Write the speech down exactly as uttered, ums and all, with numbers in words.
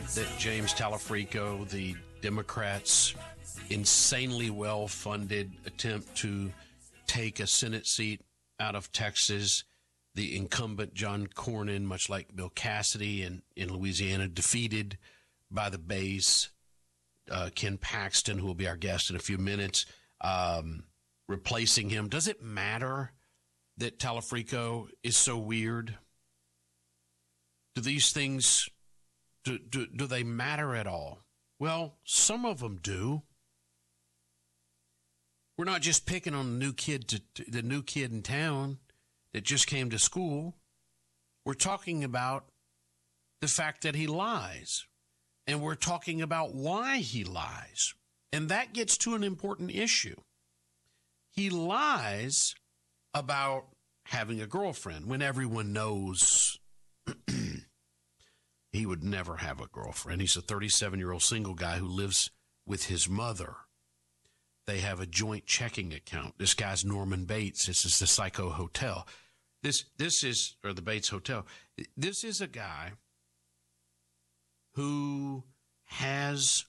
that James Talafrico, the Democrats' insanely well-funded attempt to take a Senate seat out of Texas, the incumbent John Cornyn, much like Bill Cassidy in, in Louisiana, defeated by the base, uh, Ken Paxton, who will be our guest in a few minutes, um, replacing him. Does it matter that Talafrico is so weird? Do these things, do, do, do they matter at all? Well, some of them do. We're not just picking on the new kid, to, to the new kid in town that just came to school. We're talking about the fact that he lies. And we're talking about why he lies. And that gets to an important issue. He lies about having a girlfriend when everyone knows he would never have a girlfriend. He's a thirty-seven-year-old single guy who lives with his mother. They have a joint checking account. This guy's Norman Bates. This is the Psycho Hotel. This this is, or the Bates Hotel. This is a guy who has